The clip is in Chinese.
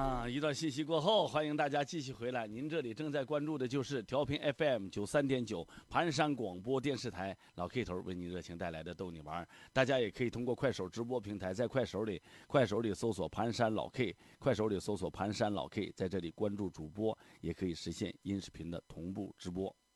一段信息过后，欢迎大家继续回来。您这里正在关注的就是调频 FM93.9盘山广播电视台老 K 头为您热情带来的逗你玩。大家也可以通过快手直播平台，在快手里搜索盘山老 K， 快手里搜索盘山老 K， 在这里关注主播，也可以实现音视频的同步直播。